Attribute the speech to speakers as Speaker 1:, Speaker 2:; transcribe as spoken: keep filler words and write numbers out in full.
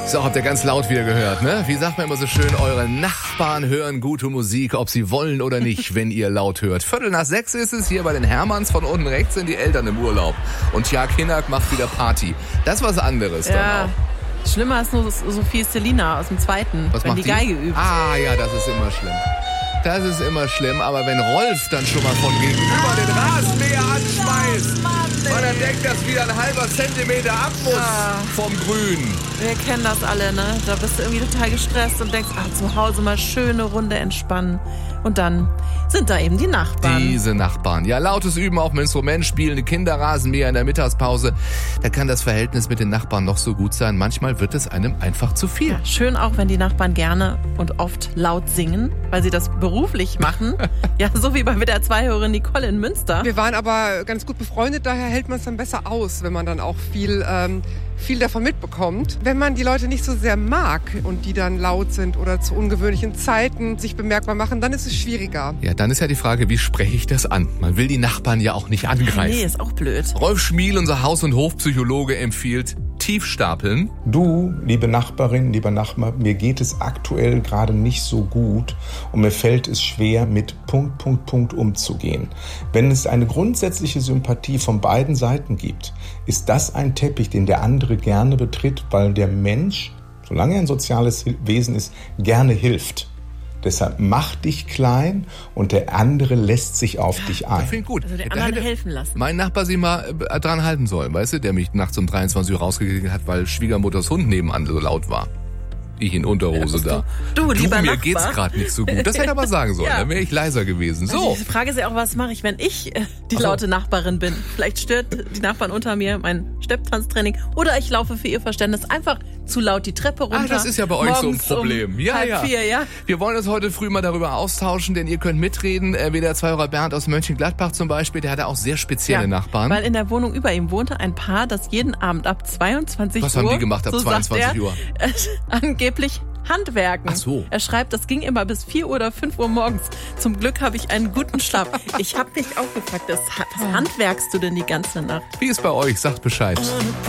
Speaker 1: So, habt ihr ganz laut wieder gehört, ne? Wie sagt man immer so schön, eure Nachbarn hören gute Musik, ob sie wollen oder nicht, wenn ihr laut hört. Viertel nach sechs ist es, hier bei den Hermanns, von unten rechts sind die Eltern im Urlaub. Und Tja Kinnack macht wieder Party. Das ist was anderes
Speaker 2: ja.
Speaker 1: dann auch.
Speaker 2: Schlimmer ist nur Sophie Selina aus dem zweiten,
Speaker 1: Was
Speaker 2: wenn
Speaker 1: macht
Speaker 2: die
Speaker 1: die
Speaker 2: Geige übt.
Speaker 1: Ah ja, das ist immer schlimm. Das ist immer schlimm, aber wenn Rolf dann schon mal von gegenüber den Rasenmäher anschmeißt, weil er denkt, dass wieder ein halber Zentimeter ab muss
Speaker 2: Ja.
Speaker 1: vom Grün.
Speaker 2: Wir kennen das alle, ne? Da bist du irgendwie total gestresst und denkst, ach, zu Hause mal schöne Runde entspannen. Und dann sind da eben die Nachbarn.
Speaker 1: Diese Nachbarn. Ja, lautes Üben auf dem Instrument, spielende Kinderrasenmäher in der Mittagspause. Da kann das Verhältnis mit den Nachbarn noch so gut sein. Manchmal wird es einem einfach zu viel.
Speaker 2: Ja, schön auch, wenn die Nachbarn gerne und oft laut singen, weil sie das beruflich machen. Ja, so wie bei W D R zwei-Hörerin Nicole in Münster.
Speaker 3: Wir waren aber ganz gut befreundet, daher hält man es dann besser aus, wenn man dann auch viel, ähm, viel davon mitbekommt. Wenn man die Leute nicht so sehr mag und die dann laut sind oder zu ungewöhnlichen Zeiten sich bemerkbar machen, dann ist es schwieriger.
Speaker 1: Ja, dann ist ja die Frage, wie spreche ich das an? Man will die Nachbarn ja auch nicht angreifen.
Speaker 2: Nee, ist auch blöd.
Speaker 1: Rolf Schmiel, unser Haus- und Hofpsychologe, empfiehlt Tiefstapeln.
Speaker 4: Du, liebe Nachbarin, lieber Nachbar, mir geht es aktuell gerade nicht so gut und mir fällt es schwer, mit Punkt, Punkt, Punkt umzugehen. Wenn es eine grundsätzliche Sympathie von beiden Seiten gibt, ist das ein Teppich, den der andere gerne betritt, weil der Mensch, solange er ein soziales Wesen ist, gerne hilft. Deshalb mach dich klein und der andere lässt sich auf dich ein.
Speaker 1: Ich finde gut.
Speaker 2: Also den
Speaker 1: Da
Speaker 2: anderen
Speaker 1: hätte
Speaker 2: helfen lassen.
Speaker 1: Mein Nachbar sich mal äh, dran halten sollen, weißt du, der mich nachts um dreiundzwanzig Uhr rausgekriegt hat, weil Schwiegermutters Hund nebenan so laut war. Ich in Unterhose
Speaker 2: Ja,
Speaker 1: da.
Speaker 2: du, du, lieber
Speaker 1: mir
Speaker 2: Nachbar.
Speaker 1: geht's gerade nicht so gut. Das hätte er aber sagen sollen,
Speaker 2: Ja.
Speaker 1: dann wäre ich leiser gewesen.
Speaker 2: Also
Speaker 1: So.
Speaker 2: die Frage ist ja auch, was mache ich, wenn ich äh, die
Speaker 1: Ach so.
Speaker 2: laute Nachbarin bin? Vielleicht stört die Nachbarn unter mir mein Stepptanztraining oder ich laufe für ihr Verständnis einfach zu laut die Treppe runter.
Speaker 1: Ah, das ist ja bei euch so ein
Speaker 2: Morgens
Speaker 1: Problem.
Speaker 2: Um
Speaker 1: Ja,
Speaker 2: halb
Speaker 1: ja.
Speaker 2: Vier, ja.
Speaker 1: Wir wollen uns heute früh mal darüber austauschen, denn ihr könnt mitreden. Äh, W D R zwei-Hörer Bernd aus Mönchengladbach zum Beispiel, der hatte auch sehr spezielle
Speaker 2: Ja,
Speaker 1: Nachbarn.
Speaker 2: Weil in der Wohnung über ihm wohnte ein Paar, das jeden Abend ab zweiundzwanzig
Speaker 1: Was
Speaker 2: Uhr,
Speaker 1: haben die gemacht ab
Speaker 2: so sagt
Speaker 1: zweiundzwanzig
Speaker 2: er,
Speaker 1: Uhr?
Speaker 2: Äh, angeblich Handwerken.
Speaker 1: Ach so.
Speaker 2: Er schreibt, das ging immer bis vier Uhr oder fünf Uhr morgens. Zum Glück habe ich einen guten Schlaf. Ich habe mich auch gefragt, was, was handwerkst du denn die ganze Nacht?
Speaker 1: Wie ist bei euch? Sagt Bescheid.